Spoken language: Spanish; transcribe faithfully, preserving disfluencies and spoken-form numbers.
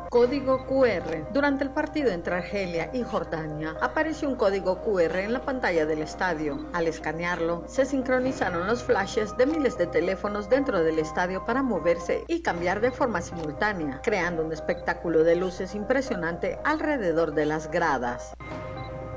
Código Q R. Durante el partido entre Argelia y Jordania, apareció un código Q R en la pantalla del estadio. Al escanearlo, se sincronizaron los flashes de miles de teléfonos dentro del estadio para moverse y cambiar de forma simultánea, creando un espectáculo de luces impresionante alrededor de las gradas.